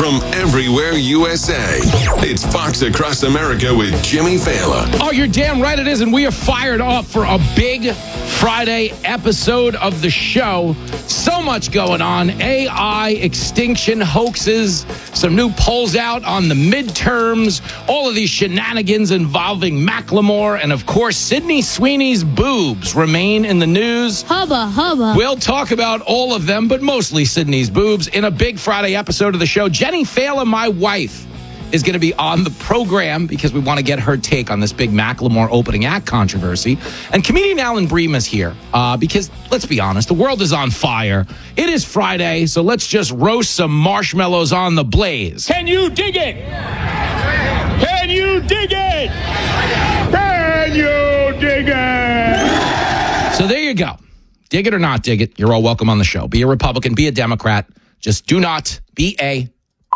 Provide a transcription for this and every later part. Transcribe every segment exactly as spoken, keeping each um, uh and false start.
from everywhere U S A. It's Fox Across America with Jimmy Fallon. Oh, you're damn right it is, and we are fired up for a big Friday episode of the show. So much going on. A I, extinction hoaxes, some new polls out on the midterms, all of these shenanigans involving Macklemore, and of course, Sydney Sweeney's boobs remain in the news. Hubba, hubba. We'll talk about all of them, but mostly Sydney's boobs in a big Friday episode of the show. Jenny Fallon, my wife, is going to be on the program because we want to get her take on this big Macklemore opening act controversy. And comedian Alan Bream is here uh, because, let's be honest, the world is on fire. It is Friday, so let's just roast some marshmallows on the blaze. Can you dig it? Can you dig it? Can you dig it? So there you go. Dig it or not dig it, you're all welcome on the show. Be a Republican, be a Democrat. Just do not be a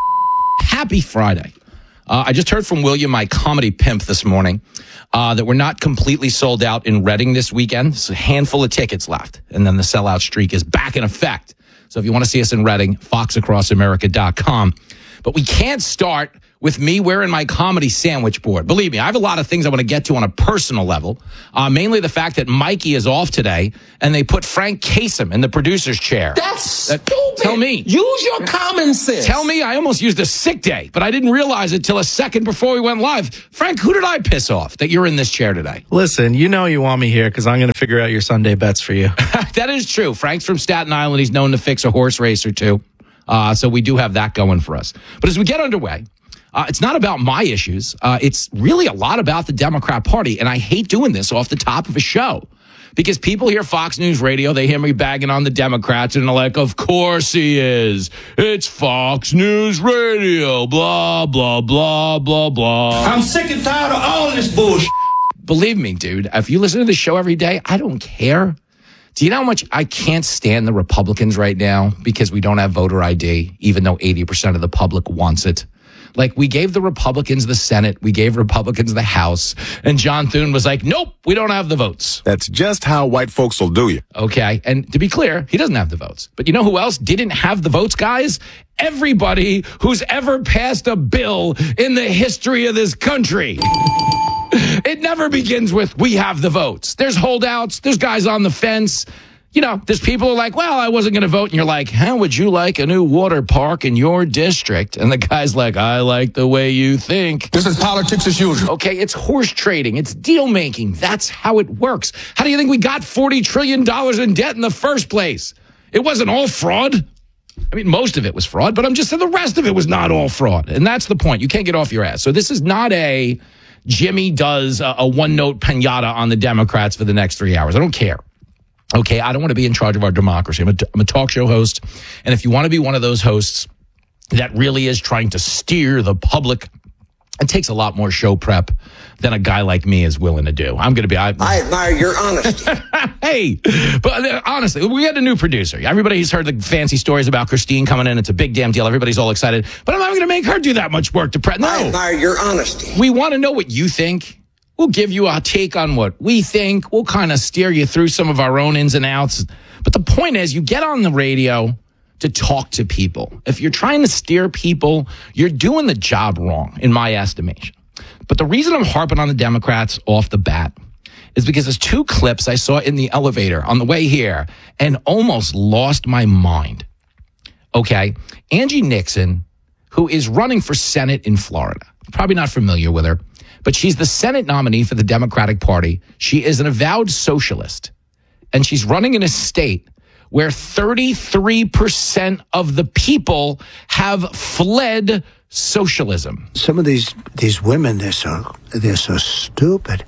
happy Friday. Uh, I just heard from William, my comedy pimp, this morning, uh, that we're not completely sold out in Reading this weekend. There's a handful of tickets left, and then the sellout streak is back in effect. So if you want to see us in Reading, fox across america dot com. But we can't start with me wearing my comedy sandwich board. Believe me, I have a lot of things I want to get to on a personal level, uh, mainly the fact that Mikey is off today, and they put Frank Kasem in the producer's chair. That's That- stupid. Tell me. Use your common sense. Tell me, I almost used a sick day, but I didn't realize it till a second before we went live. Frank, who did I piss off that you're in this chair today? Listen, you know you want me here because I'm going to figure out your Sunday bets for you. That is true. Frank's from Staten Island. He's known to fix a horse race or two. Uh, so we do have that going for us. But as we get underway, uh, it's not about my issues. Uh, it's really a lot about the Democrat Party. And I hate doing this off the top of a show because people hear Fox News Radio, they hear me bagging on the Democrats, and they're like, of course he is. It's Fox News Radio, blah, blah, blah, blah, blah. I'm sick and tired of all this bullshit. Believe me, dude, if you listen to the show every day, I don't care. Do you know how much I can't stand the Republicans right now because we don't have voter I D, even though eighty percent of the public wants it? Like, we gave the Republicans the Senate, we gave Republicans the House, and John Thune was like, nope, we don't have the votes. That's just how white folks will do you. Okay, and to be clear, he doesn't have the votes. But you know who else didn't have the votes, guys? Everybody who's ever passed a bill in the history of this country. It never begins with, we have the votes. There's holdouts. There's guys on the fence. You know, there's people who are like, well, I wasn't going to vote. And you're like, how would you like a new water park in your district? And the guy's like, I like the way you think. This is politics as usual. Okay, it's horse trading. It's deal making. That's how it works. How do you think we got forty trillion dollars in debt in the first place? It wasn't all fraud. I mean, most of it was fraud, but I'm just saying the rest of it was not all fraud. And that's the point. You can't get off your ass. So this is not a Jimmy does a, a one-note pinata on the Democrats for the next three hours. I don't care. Okay, I don't want to be in charge of our democracy. I'm a, I'm a talk show host. And if you want to be one of those hosts that really is trying to steer the public, it takes a lot more show prep than a guy like me is willing to do. I'm going to be... I, I admire your honesty. Hey, but uh, honestly, we had a new producer. Everybody's heard the fancy stories about Christine coming in. It's a big damn deal. Everybody's all excited. But I'm not going to make her do that much work to prep. No. I admire your honesty. We want to know what you think. We'll give you a take on what we think. We'll kind of steer you through some of our own ins and outs. But the point is, you get on the radio to talk to people. If you're trying to steer people, you're doing the job wrong, in my estimation. But the reason I'm harping on the Democrats off the bat is because there's two clips I saw in the elevator on the way here and almost lost my mind. Okay, Angie Nixon, who is running for Senate in Florida. Probably not familiar with her, but she's the Senate nominee for the Democratic Party. She is an avowed socialist, and she's running in a state where thirty-three percent of the people have fled socialism. Some of these these women, they're so they're so stupid.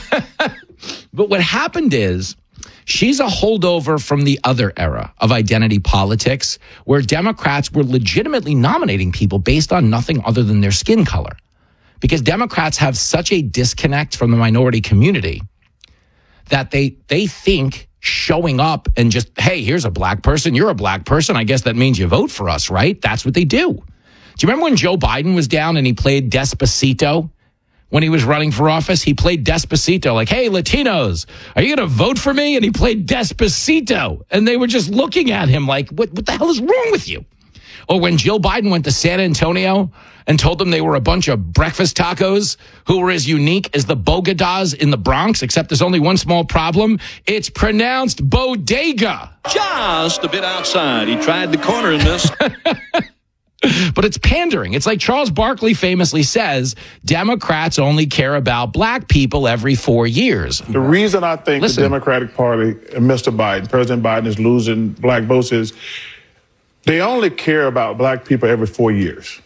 But what happened is she's a holdover from the other era of identity politics, where Democrats were legitimately nominating people based on nothing other than their skin color. Because Democrats have such a disconnect from the minority community that they they think showing up and just, hey, here's a black person, you're a black person, I guess that means you vote for us, right? That's what they do. Do you remember when Joe Biden was down and he played Despacito when he was running for office? He played Despacito, like, hey, Latinos, are you going to vote for me? And he played Despacito. And they were just looking at him like, what, what the hell is wrong with you? Or when Jill Biden went to San Antonio and told them they were a bunch of breakfast tacos who were as unique as the Bogotas in the Bronx, except there's only one small problem. It's pronounced bodega. Just a bit outside. He tried the corner in this. But it's pandering. It's like Charles Barkley famously says, Democrats only care about black people every four years. The reason I think Listen. the Democratic Party and Mister Biden, President Biden, is losing black votes is they only care about black people every four years.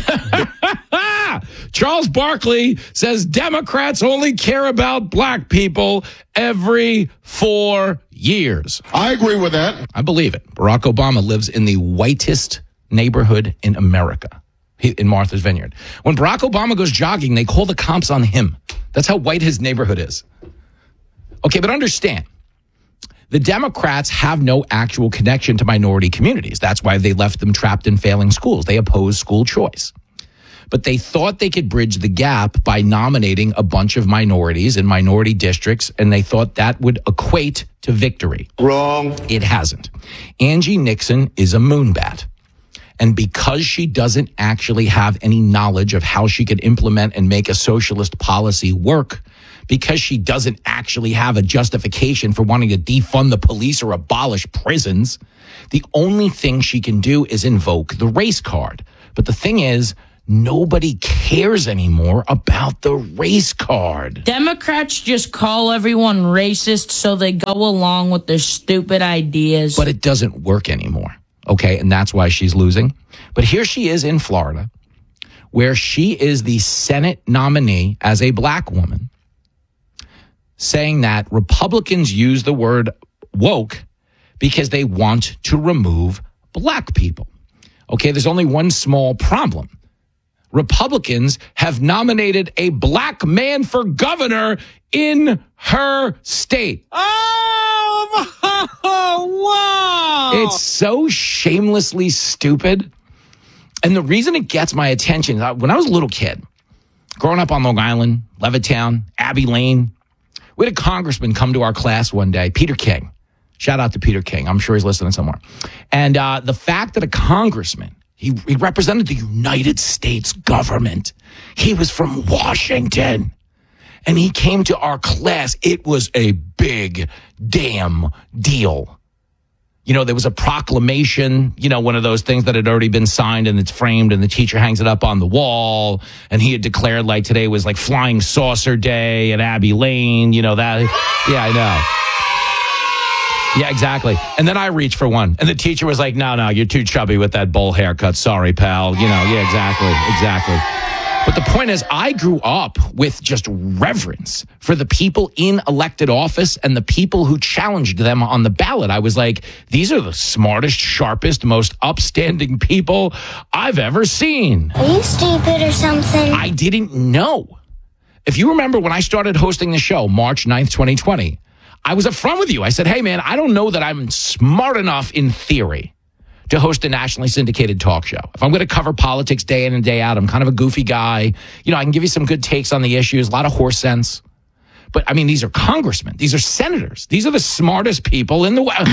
Charles Barkley says Democrats only care about black people every four years. I agree with that. I believe it. Barack Obama lives in the whitest neighborhood in America, in Martha's Vineyard. When Barack Obama goes jogging, they call the cops on him. That's how white his neighborhood is. Okay, but understand, the Democrats have no actual connection to minority communities. That's why they left them trapped in failing schools. They oppose school choice. But they thought they could bridge the gap by nominating a bunch of minorities in minority districts, and they thought that would equate to victory. Wrong. It hasn't. Angie Nixon is a moonbat. And because she doesn't actually have any knowledge of how she could implement and make a socialist policy work, because she doesn't actually have a justification for wanting to defund the police or abolish prisons, the only thing she can do is invoke the race card. But the thing is, nobody cares anymore about the race card. Democrats just call everyone racist so they go along with their stupid ideas. But it doesn't work anymore. Okay, and that's why she's losing. But here she is in Florida, where she is the Senate nominee as a black woman, saying that Republicans use the word woke because they want to remove black people. Okay, there's only one small problem. Republicans have nominated a black man for governor in her state. Oh, wow. It's so shamelessly stupid. And the reason it gets my attention, when I was a little kid, growing up on Long Island, Levittown, Abbey Lane, we had a congressman come to our class one day, Peter King. Shout out to Peter King. I'm sure he's listening somewhere. And uh, the fact that a congressman, he, he represented the United States government. He was from Washington. And he came to our class. It was a big damn deal. You know, there was a proclamation, you know, one of those things that had already been signed and it's framed and the teacher hangs it up on the wall. And he had declared like today was like Flying Saucer Day at Abbey Lane, you know, that. Yeah, I know. Yeah, exactly. And then I reached for one. And the teacher was like, no, no, you're too chubby with that bowl haircut. Sorry, pal. You know, yeah, exactly. Exactly. But the point is, I grew up with just reverence for the people in elected office and the people who challenged them on the ballot. I was like, these are the smartest, sharpest, most upstanding people I've ever seen. Are you stupid or something? I didn't know. If you remember when I started hosting the show, March ninth, twenty twenty, I was upfront with you. I said, hey, man, I don't know that I'm smart enough in theory to host a nationally syndicated talk show. If I'm going to cover politics day in and day out, I'm kind of a goofy guy. You know, I can give you some good takes on the issues, a lot of horse sense. But, I mean, these are congressmen. These are senators. These are the smartest people in the world.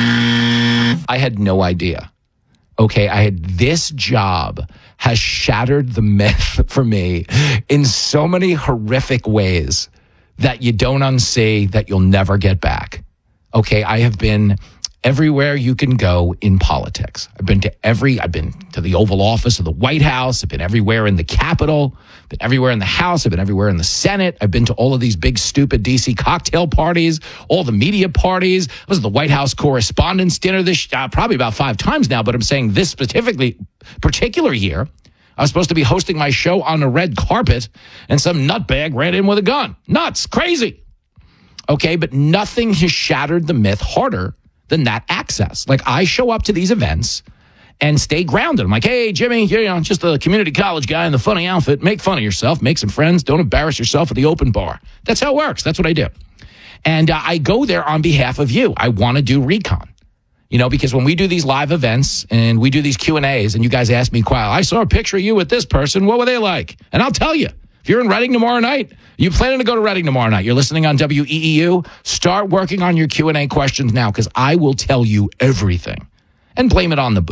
I had no idea. Okay, I had this job has shattered the myth for me in so many horrific ways that you don't unsee, that you'll never get back. Okay, I have been everywhere you can go in politics. I've been to every, I've been to the Oval Office of the White House. I've been everywhere in the Capitol, been everywhere in the House. I've been everywhere in the Senate. I've been to all of these big, stupid D C cocktail parties, all the media parties. I was at the White House Correspondents' Dinner this, uh, probably about five times now, but I'm saying this specifically, particular year, I was supposed to be hosting my show on a red carpet, and some nutbag ran in with a gun. Nuts, crazy. Okay, but nothing has shattered the myth harder than that access. Like, I show up to these events and stay grounded. I'm like, hey, Jimmy, you know, just a community college guy in the funny outfit. Make fun of yourself. Make some friends. Don't embarrass yourself at the open bar. That's how it works. That's what I do. And uh, I go there on behalf of you. I want to do recon. You know, because when we do these live events and we do these Q and A's and you guys ask me, Quail, I saw a picture of you with this person. What were they like? And I'll tell you. If you're in Reading tomorrow night, you planning to go to Reading tomorrow night, you're listening on W E E U, start working on your Q and A questions now, because I will tell you everything and blame it on the booze.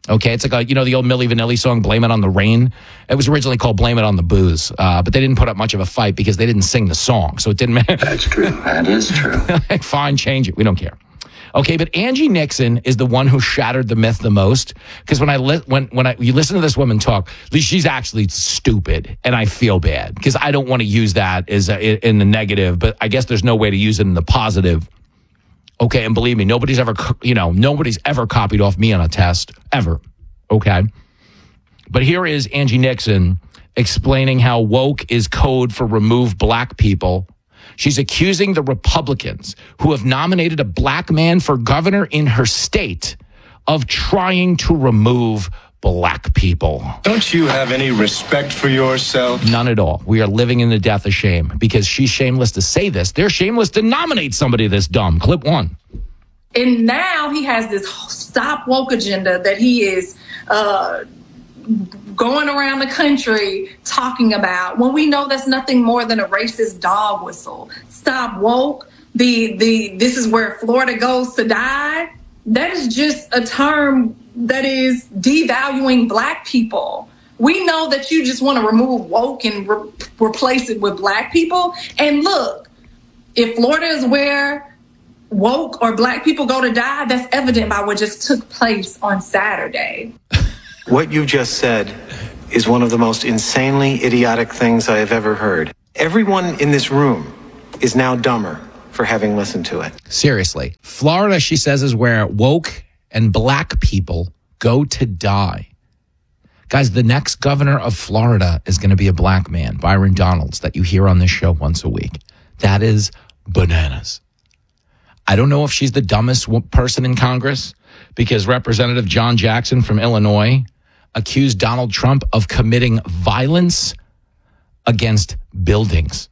Okay, it's like, a, you know, the old Milli Vanilli song, Blame It on the Rain? It was originally called Blame It on the Booze, uh, but they didn't put up much of a fight because they didn't sing the song, so it didn't matter. That's true. That is true. Fine, change it. We don't care. Okay, but Angie Nixon is the one who shattered the myth the most, because when I li- when when I you listen to this woman talk, she's actually stupid, and I feel bad because I don't want to use that as a, in the negative, but I guess there's no way to use it in the positive. Okay, and believe me, nobody's ever, you know, nobody's ever copied off me on a test, ever. Okay? But here is Angie Nixon explaining how woke is code for remove black people. She's accusing the Republicans who have nominated a black man for governor in her state of trying to remove black people. Don't you have any respect for yourself? None at all. We are living in the death of shame because she's shameless to say this. They're shameless to nominate somebody this dumb. Clip one. And now he has this stop woke agenda that he is uh, going around the country talking about, when we know that's nothing more than a racist dog whistle. Stop woke. The the this is where Florida goes to die. That is just a term that is devaluing black people. We know that you just want to remove woke and re- replace it with black people. And look, if Florida is where woke or black people go to die, that's evident by what just took place on Saturday. What you just said is one of the most insanely idiotic things I have ever heard. Everyone in this room is now dumber for having listened to it. Seriously. Florida, she says, is where woke and black people go to die. Guys, the next governor of Florida is going to be a black man, Byron Donalds, that you hear on this show once a week. That is bananas. I don't know if she's the dumbest person in Congress, because Representative John Jackson from Illinois accused Donald Trump of committing violence against buildings.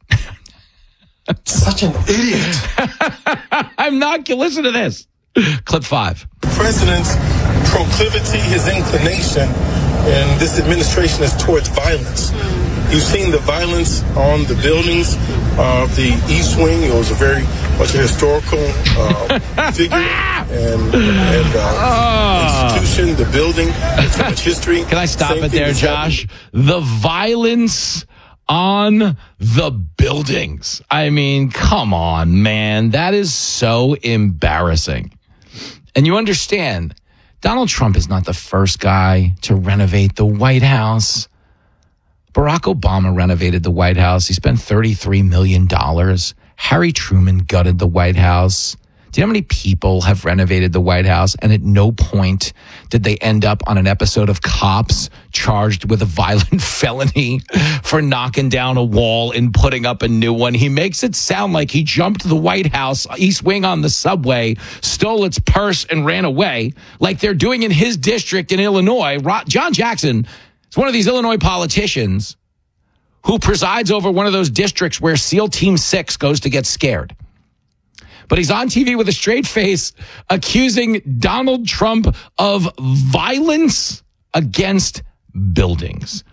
Such an idiot. I'm not. Listen to this. Clip five. The president's proclivity, his inclination, and this administration is towards violence. You've seen the violence on the buildings of the East Wing. It was a very much a historical uh, figure and, and uh, oh. institution. The building, it's much history. Can I stop Same it there, Josh? Happening. The violence on the buildings. I mean, come on, man. That is so embarrassing. And you understand, Donald Trump is not the first guy to renovate the White House. Barack Obama renovated the White House. He spent thirty-three million dollars. Harry Truman gutted the White House. Do you know how many people have renovated the White House, and at no point did they end up on an episode of Cops charged with a violent felony for knocking down a wall and putting up a new one? He makes it sound like he jumped the White House, East Wing on the subway, stole its purse, and ran away, like they're doing in his district in Illinois. John Jackson is one of these Illinois politicians who presides over one of those districts where SEAL Team six goes to get scared. But he's on T V with a straight face accusing Donald Trump of violence against buildings.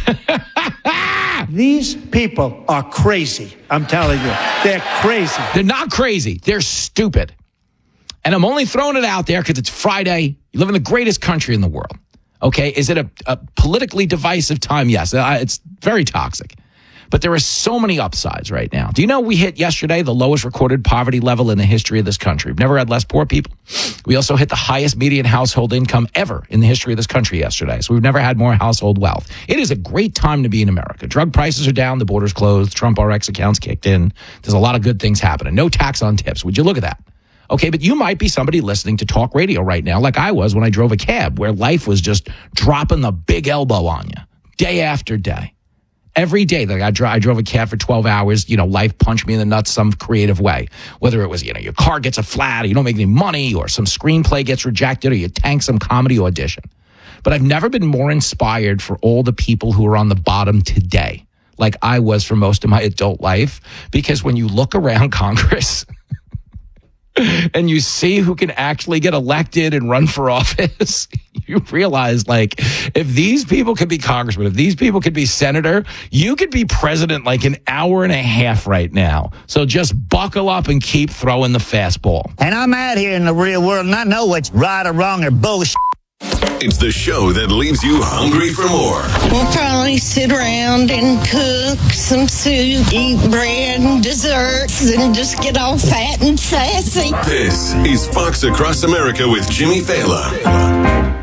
These people are crazy. I'm telling you, they're crazy. They're not crazy. They're stupid. And I'm only throwing it out there because it's Friday. You live in the greatest country in the world. Okay, is it a, a politically divisive time? Yes, it's very toxic. But there are so many upsides right now. Do you know we hit yesterday the lowest recorded poverty level in the history of this country? We've never had less poor people. We also hit the highest median household income ever in the history of this country yesterday. So we've never had more household wealth. It is a great time to be in America. Drug prices are down. The border's closed. Trump R X accounts kicked in. There's a lot of good things happening. No tax on tips. Would you look at that? Okay, but you might be somebody listening to talk radio right now like I was when I drove a cab, where life was just dropping the big elbow on you day after day. Every day, like I, dro- I drove a cab for twelve hours, you know, life punched me in the nuts some creative way. Whether it was, you know, your car gets a flat, or you don't make any money, or some screenplay gets rejected, or you tank some comedy audition. But I've never been more inspired for all the people who are on the bottom today, like I was for most of my adult life. Because when you look around Congress and you see who can actually get elected and run for office, you realize, like, if these people could be congressmen, if these people could be senator, you could be president like an hour and a half right now. So just buckle up and keep throwing the fastball. And I'm out here in the real world, and I know what's right or wrong or bullshit. It's the show that leaves you hungry for more. We'll probably sit around and cook some soup, eat bread and desserts, and just get all fat and sassy. This is Fox Across America with Jimmy Fallon.